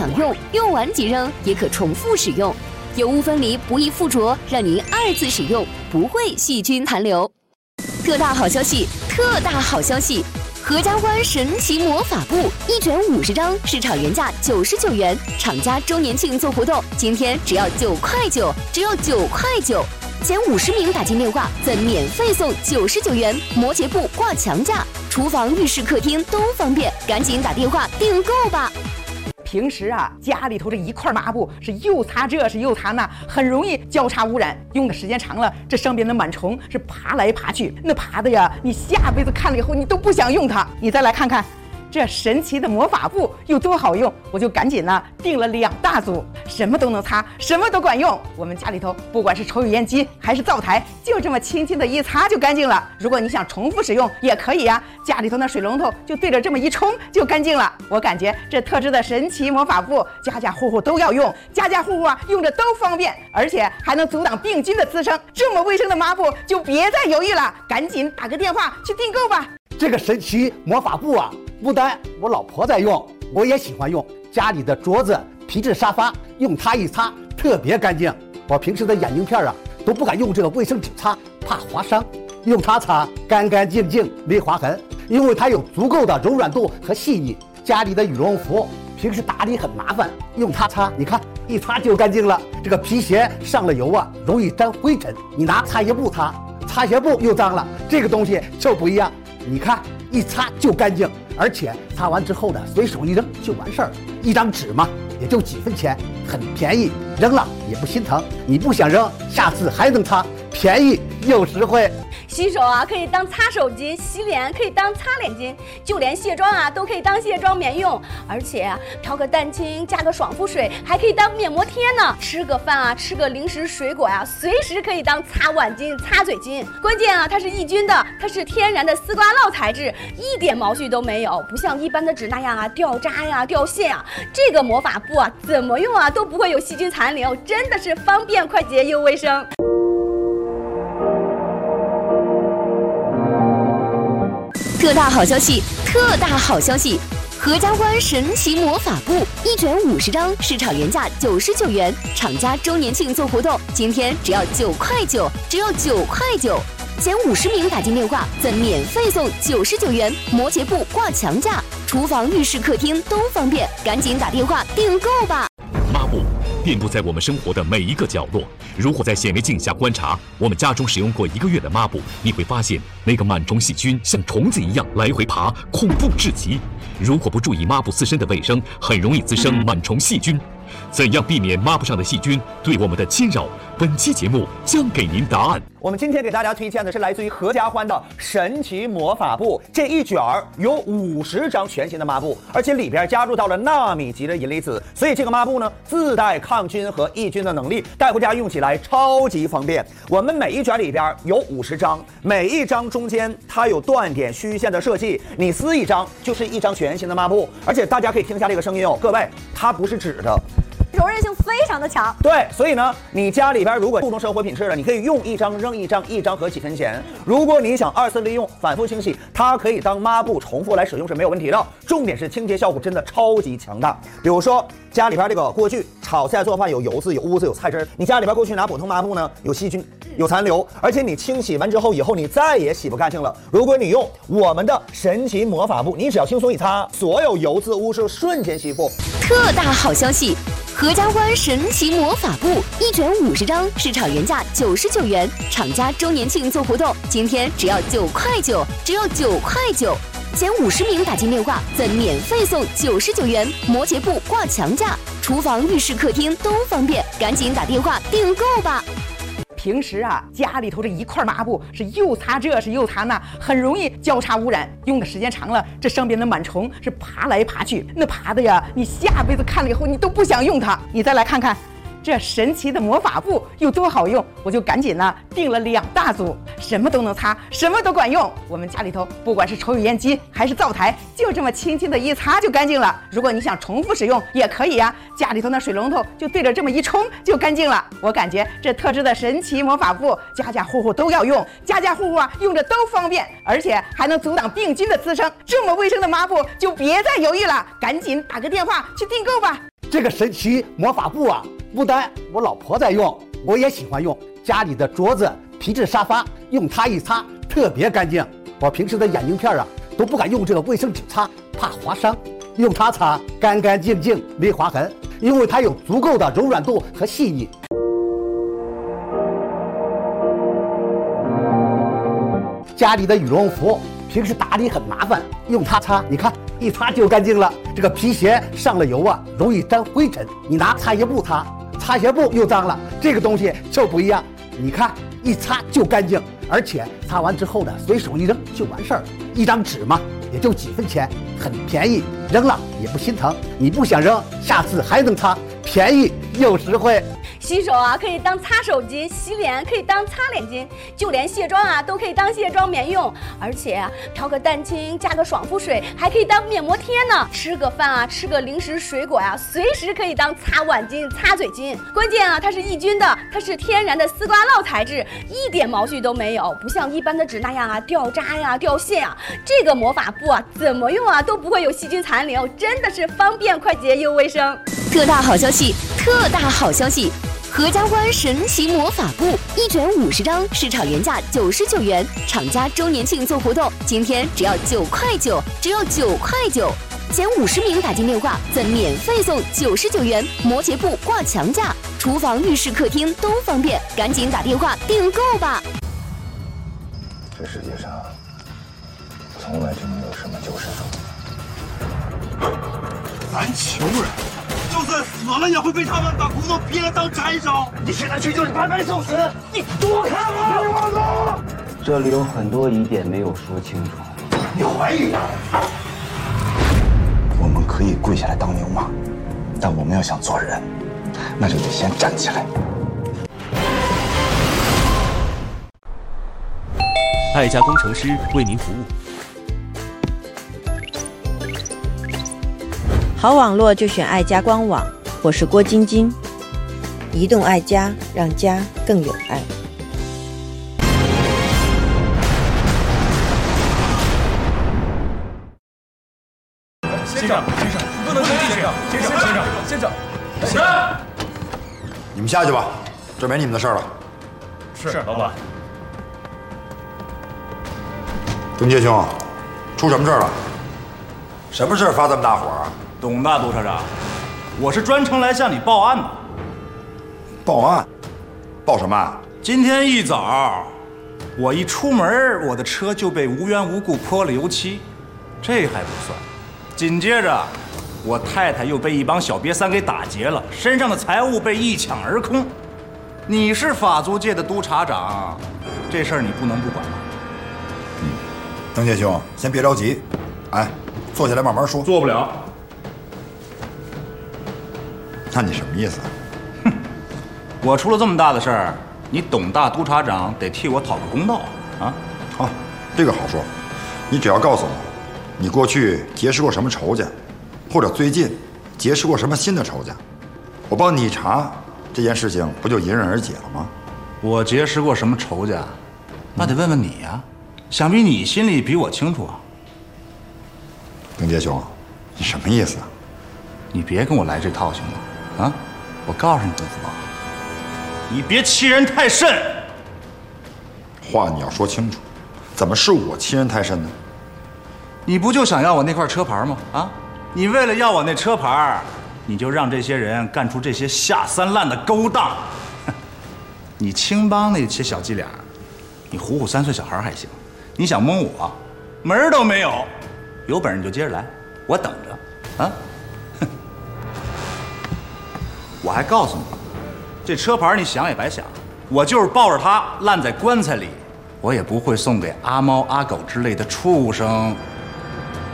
两用，用完即扔，也可重复使用，油污分离，不易附着，让您2次使用不会细菌残留。特大好消息，特大好消息！合家欢神奇魔法布1卷50张，市场原价99元，厂家周年庆做活动，今天只要9块9，只要9块9，前50名打进电话赠免费送99元摩羯布挂墙架，厨房、浴室、客厅都方便，赶紧打电话订购吧。 平时啊，家里头这一块抹布是又擦这是又擦那，很容易交叉污染。用的时间长了，这上边的螨虫是爬来爬去，那爬的呀，你下辈子看了以后你都不想用它。你再来看看这神奇的魔法布有多好用，我就赶紧呢订了2大组，什么都能擦，什么都管用。我们家里头不管是抽油烟机还是灶台，就这么轻轻的一擦就干净了。如果你想重复使用也可以呀，家里头那水龙头就对着这么一冲就干净了。我感觉这特制的神奇魔法布家家户户都要用，家家户户啊用着都方便，而且还能阻挡病菌的滋生。这么卫生的抹布就别再犹豫了，赶紧打个电话去订购吧。 这个神奇魔法布啊，不单我老婆在用，我也喜欢用。家里的桌子、皮质沙发，用它一擦特别干净。我平时的眼镜片啊都不敢用这个卫生纸擦，怕划伤，用它擦干干净净没划痕，因为它有足够的柔软度和细腻。家里的羽绒服平时打理很麻烦，用它擦，你看一擦就干净了。这个皮鞋上了油啊，容易沾灰尘，你拿擦鞋布擦，擦鞋布又脏了。这个东西就不一样，你看一擦就干净，而且擦完之后呢，随手一扔就完事儿。一张纸嘛，也就几分钱，很便宜，扔了也不心疼。你不想扔，下次还能擦，便宜又实惠。 洗手啊可以当擦手巾，洗脸可以当擦脸巾，就连卸妆啊都可以当卸妆棉用。而且啊，调个蛋清，加个爽肤水，还可以当面膜贴呢。吃个饭啊，吃个零食水果呀，随时可以当擦碗巾、擦嘴巾。关键啊，它是抑菌的，它是天然的丝瓜酪材质，一点毛絮都没有，不像一般的纸那样啊掉渣呀、掉屑啊。这个魔法布啊，怎么用啊都不会有细菌残留，真的是方便、快捷又卫生。 特大好消息，特大好消息！合家欢神奇魔法布1卷50张，市场原价99元，厂家周年庆做活动，今天只要9块9，只要9块9，前50名打进电话赠免费送99元摩羯布挂墙架，厨房、浴室、客厅都方便，赶紧打电话订购吧。 抹布遍布在我们生活的每一个角落。如果在显微镜下观察我们家中使用过1个月的抹布，你会发现那个螨虫细菌像虫子一样来回爬，恐怖至极。如果不注意抹布自身的卫生，很容易滋生螨虫细菌。怎样避免抹布上的细菌对我们的侵扰？本期节目将给您答案。 我们今天给大家推荐的是来自于合家欢的神奇魔法布，这一卷有50张全新的抹布，而且里边加入到了纳米级的银离子，所以这个抹布呢自带抗菌和抑菌的能力，带回家用起来超级方便。我们每一卷里边有50张，每一张中间它有断点虚线的设计，你撕一张就是一张全新的抹布，而且大家可以听一下这个声音哦，各位，它不是纸的。 柔韧性非常的强， 对，所以呢，你家里边如果注重生活品质的，你可以用一张扔一张，一张合几分钱。如果你想2次利用、反复清洗，它可以当抹布重复来使用是没有问题的。重点是清洁效果真的超级强大。比如说家里边这个锅具炒菜做饭有油渍、有污渍、有菜汁，你家里边过去拿普通抹布呢，有细菌、有残留，而且你清洗完之后以后你再也洗不干净了。如果你用我们的神奇魔法布，你只要轻松一擦，所有油渍污渍瞬间吸附。 特大好消息！合家欢神奇魔法布1卷50张，市场原价99元，厂家周年庆做活动，今天只要9块9，只要9块9，前50名打进电话赠免费送99元摩羯布挂墙架，厨房、浴室、客厅都方便，赶紧打电话订购吧。 平时啊，家里头这一块抹布是又擦这是又擦那，很容易交叉污染。用的时间长了，这上边的螨虫是爬来爬去，那爬的呀，你下辈子看了以后你都不想用它。你再来看看这神奇的魔法布有多好用，我就赶紧呢订了2大组，什么都能擦，什么都管用。我们家里头不管是抽油烟机还是灶台，就这么轻轻的一擦就干净了。如果你想重复使用也可以呀，家里头那水龙头就对着这么一冲就干净了。我感觉这特制的神奇魔法布家家户户都要用，家家户户啊用着都方便，而且还能阻挡病菌的滋生。这么卫生的抹布就别再犹豫了，赶紧打个电话去订购吧。 这个神奇魔法布啊，不但我老婆在用，我也喜欢用。家里的桌子、皮质沙发，用它一擦特别干净。我平时的眼镜片啊都不敢用这个卫生纸擦，怕划伤。用它擦干干净净，没划痕，因为它有足够的柔软度和细腻。家里的羽绒服平时打理很麻烦，用它擦，你看一擦就干净了。这个皮鞋上了油啊，容易沾灰尘，你拿擦鞋布擦，擦鞋布又脏了。这个东西就不一样，你看一擦就干净，而且擦完之后呢，随手一扔就完事儿。一张纸嘛，也就几分钱，很便宜，扔了也不心疼。你不想扔，下次还能擦，便宜又实惠。 洗手啊，可以当擦手巾；洗脸可以当擦脸巾；就连卸妆啊，都可以当卸妆棉用。而且啊，调个蛋清，加个爽肤水，还可以当面膜贴呢。吃个饭啊，吃个零食水果呀，随时可以当擦碗巾、擦嘴巾。关键啊，它是抑菌的，它是天然的丝瓜酪材质，一点毛絮都没有，不像一般的纸那样啊掉渣呀、掉线啊。这个魔法布啊，怎么用啊都不会有细菌残留，真的是方便快捷又卫生。 特大好消息！特大好消息！合家欢神奇魔法布1卷50张，市场原价99元，厂家周年庆做活动，今天只要9块9，只要9块9，前50名打进电话再免费送99元摩羯布挂墙架，厨房、浴室、客厅都方便，赶紧打电话订购吧！ 这世界上从来就没有什么救世主， 咱穷人。就算死了也会被他们把骨头劈了当柴烧。你现在去就是白白受死！你躲开我！你往走！ 这里有很多疑点没有说清楚。 你怀疑啊？ 我们可以跪下来当牛马，但我们要想做人，那就得先站起来。 爱家工程师为您服务。 好网络就选爱家官网，我是郭晶晶。移动爱家，让家更有爱。 先生，不能生气，先生。 你们下去吧，这没你们的事了。 是，老板。 丁介兄，出什么事了？什么事发这么大火啊？ 董大督察长，我是专程来向你报案的。 报案？报什么案？ 今天一早，我一出门，我的车就被无缘无故泼了油漆，这还不算。紧接着，我太太又被一帮小瘪三给打劫了，身上的财物被一抢而空。你是法租界的督察长，这事儿你不能不管吧？ 邓介兄，先别着急，哎，坐下来慢慢说。 做不了。 那你什么意思？ 哼，我出了这么大的事儿，你董大督察长得替我讨个公道啊！ 好，这个好说，你只要告诉我，你过去结识过什么仇家，或者最近结识过什么新的仇家，我帮你一查，这件事情不就迎刃而解了吗？ 我结识过什么仇家，那得问问你呀，想必你心里比我清楚啊。 邓介兄，你什么意思啊？ 你别跟我来这套行吗？啊！我告诉你，邓福宝，你别欺人太甚。 话你要说清楚，怎么是我欺人太甚呢？ 你不就想要我那块车牌吗？啊！你为了要我那车牌，你就让这些人干出这些下三滥的勾当。你青帮那些小伎俩，你唬唬3岁小孩还行，你想蒙我，门儿都没有。有本事你就接着来，我等着。啊！我还告诉你，这车牌你想也白想，我就是抱着它烂在棺材里，我也不会送给阿猫阿狗之类的畜生。